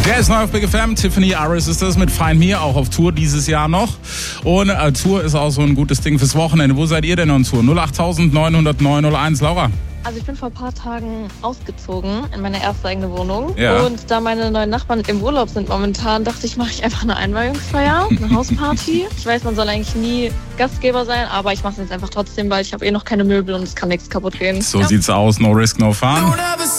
Der ist neu auf Big FM. Tiffany Aris ist das mit Find Me, auch auf Tour dieses Jahr noch. Und Tour ist auch so ein gutes Ding fürs Wochenende. Wo seid ihr denn on Tour? 08900 901. Laura? Also ich bin vor ein paar Tagen ausgezogen in meine erste eigene Wohnung. Ja. Und da meine neuen Nachbarn im Urlaub sind momentan, dachte ich, mache ich einfach eine Einweihungsfeier, eine Hausparty. Ich weiß, man soll eigentlich nie Gastgeber sein, aber ich mache es jetzt einfach trotzdem, weil ich habe noch keine Möbel und es kann nichts kaputt gehen. So sieht's aus. No risk, no fun.